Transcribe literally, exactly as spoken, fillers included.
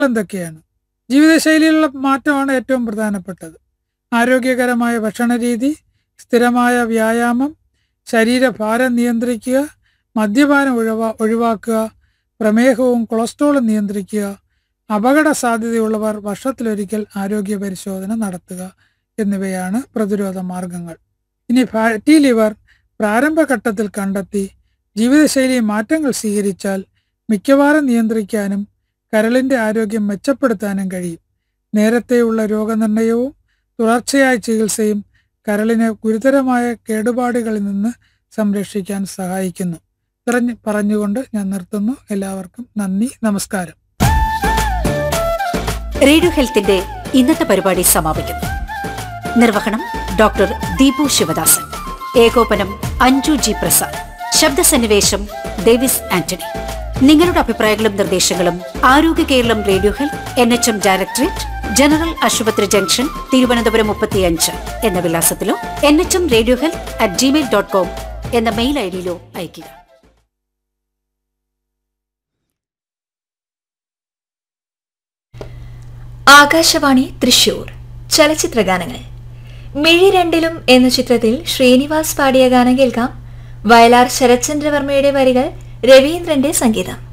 എന്തൊക്കെയാണ്? ജീവിതശൈലിയിലുള്ള മാറ്റമാണ് ഏറ്റവും പ്രധാനപ്പെട്ടത്. ആരോഗ്യകരമായ ഭക്ഷണരീതി, സ്ഥിരമായ വ്യായാമം, ശരീരഭാരം നിയന്ത്രിക്കുക, മദ്യപാനം ഒഴിവാ ഒഴിവാക്കുക, പ്രമേഹവും കൊളസ്ട്രോളും നിയന്ത്രിക്കുക, അപകട സാധ്യതയുള്ളവർ വർഷത്തിലൊരിക്കൽ ആരോഗ്യ പരിശോധന നടത്തുക എന്നിവയാണ് പ്രതിരോധ മാർഗങ്ങൾ. ഇനി ഫാറ്റി ലിവർ പ്രാരംഭഘട്ടത്തിൽ കണ്ടെത്തി ജീവിതശൈലി മാറ്റങ്ങൾ സ്വീകരിച്ചാൽ മിക്കവാറും നിയന്ത്രിക്കാനും കരളിൻ്റെ ആരോഗ്യം മെച്ചപ്പെടുത്താനും കഴിയും. നേരത്തെയുള്ള രോഗനിർണയവും തുടർച്ചയായ ചികിത്സയും കരളിനെ ഗുരുതരമായ കേടുപാടുകളിൽ നിന്ന് സംരക്ഷിക്കാൻ സഹായിക്കുന്നു. ഇത്രഞ്ഞ് പറഞ്ഞുകൊണ്ട് ഞാൻ നിർത്തുന്നു. എല്ലാവർക്കും നന്ദി, നമസ്കാരം. റേഡിയോ ഹെൽത്തിന്റെ ഇന്നത്തെ പരിപാടി സമാപിക്കുന്നു. നിർവഹണം ഡോക്ടർ ദീപു ശിവദാസൻ, ഏകോപനം അഞ്ജു ജി പ്രസാദ്, ശബ്ദസന്നിവേശം ഡേവിസ് ആന്റണി. നിങ്ങളുടെ അഭിപ്രായങ്ങളും നിർദ്ദേശങ്ങളും ആരോഗ്യ Keralam radio health N H M directorate, general ആശുപത്രി ജംഗ്ഷൻ, തിരുവനന്തപുരം മുപ്പത്തിയഞ്ച് എന്ന വിലാസത്തിലോ N H M radio health at Gmail dot com എന്ന മെയിൽ ഐ ഡിയിലോ അയയ്ക്കുക. ആകാശവാണി തൃശൂർ ചലച്ചിത്രഗാനങ്ങൾ. മിഴി രണ്ടിലും എന്ന ചിത്രത്തിൽ ശ്രീനിവാസ് പാടിയ ഗാനം കേൾക്കാം. വയലാർ ശരത്ചന്ദ്രവർമ്മയുടെ വരികൾ, രവീന്ദ്രന്റെ സംഗീതം.